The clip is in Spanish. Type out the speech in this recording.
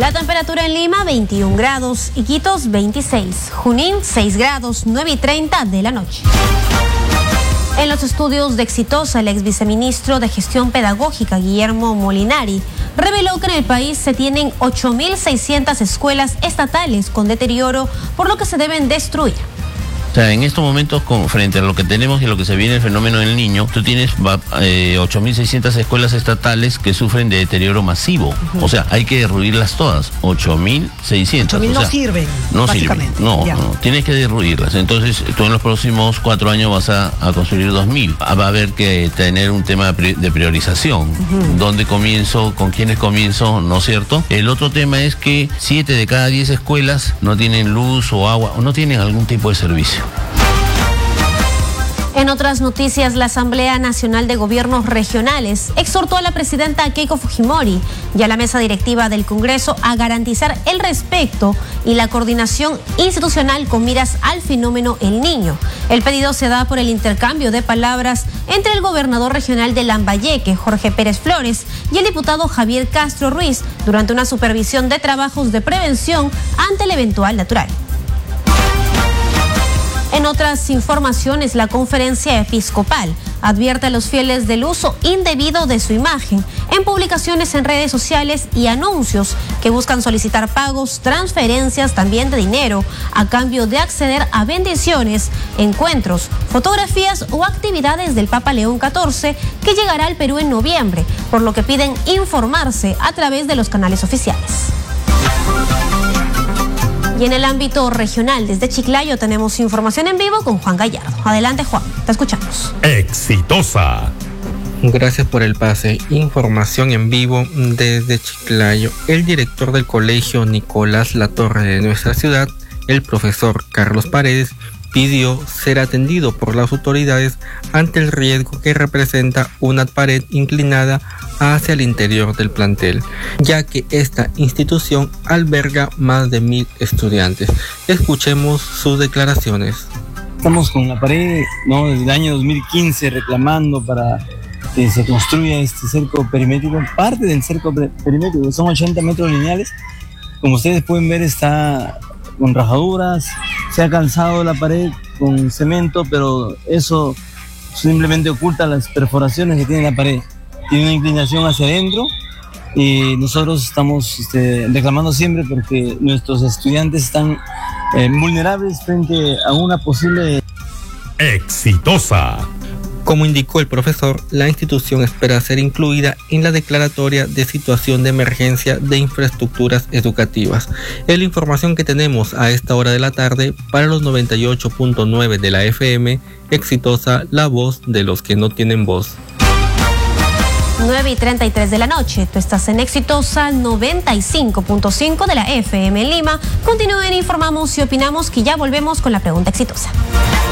La temperatura en Lima 21 grados, Iquitos 26, Junín 6 grados, 9:30 de la noche. En los estudios de Exitosa, el ex viceministro de Gestión Pedagógica, Guillermo Molinari, reveló que en el país se tienen 8.600 escuelas estatales con deterioro, por lo que se deben destruir. O sea, en estos momentos, frente a lo que tenemos y lo que se viene el fenómeno del niño, tú tienes 8.600 escuelas estatales que sufren de deterioro masivo. O sea, hay que derruirlas todas. 8.600. 8.000 no sirven, no básicamente. Sirven. No, tienes que derruirlas. Entonces, tú en los próximos 4 años vas a construir 2.000. Va a haber que tener un tema de priorización. ¿Dónde comienzo? ¿Con quiénes comienzo? ¿No es cierto? El otro tema es que 7 de cada 10 escuelas no tienen luz o agua o no tienen algún tipo de servicio. En otras noticias, la Asamblea Nacional de Gobiernos Regionales exhortó a la presidenta Keiko Fujimori y a la mesa directiva del Congreso a garantizar el respeto y la coordinación institucional con miras al fenómeno El Niño. El pedido se da por el intercambio de palabras entre el gobernador regional de Lambayeque, Jorge Pérez Flores, y el diputado Javier Castro Ruiz durante una supervisión de trabajos de prevención ante el eventual natural. En otras informaciones, la Conferencia Episcopal advierte a los fieles del uso indebido de su imagen en publicaciones en redes sociales y anuncios que buscan solicitar pagos, transferencias también de dinero a cambio de acceder a bendiciones, encuentros, fotografías o actividades del Papa León XIV que llegará al Perú en noviembre, por lo que piden informarse a través de los canales oficiales. Y en el ámbito regional, desde Chiclayo, tenemos información en vivo con Juan Gallardo. Adelante, Juan, te escuchamos. Exitosa. Gracias por el pase. Información en vivo desde Chiclayo. El director del colegio Nicolás Latorre de nuestra ciudad, el profesor Carlos Paredes, pidió ser atendido por las autoridades ante el riesgo que representa una pared inclinada hacia el interior del plantel, ya que esta institución alberga más de 1.000 estudiantes. Escuchemos sus declaraciones. Estamos con la pared, ¿no?, desde el año 2015 reclamando para que se construya este cerco perimétrico, parte del cerco perimétrico, son 80 metros lineales. Como ustedes pueden ver, está con rajaduras, se ha calzado la pared con cemento, pero eso simplemente oculta las perforaciones que tiene la pared. Tiene una inclinación hacia adentro y nosotros estamos reclamando siempre porque nuestros estudiantes están vulnerables frente a una posible... Exitosa. Como indicó el profesor, la institución espera ser incluida en la declaratoria de situación de emergencia de infraestructuras educativas. Es la información que tenemos a esta hora de la tarde para los 98.9 de la FM, Exitosa, la voz de los que no tienen voz. 9:33 de la noche, tú estás en Exitosa 95.5 de la FM en Lima. Continúen, informamos y opinamos, que ya volvemos con la pregunta exitosa.